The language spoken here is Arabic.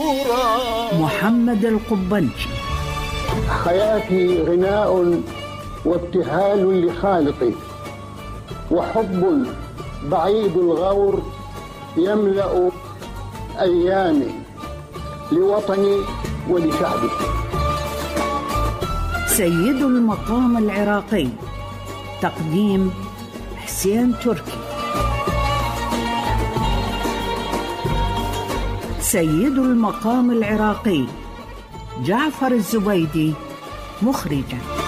محمد القبنجي. حياتي غناء وابتهال لخالقي، وحب بعيد الغور يملأ أيامي لوطني ولشعبي. سيد المقام العراقي، تقديم حسين تركي. سيد المقام العراقي، جعفر الزبيدي، مخرجا.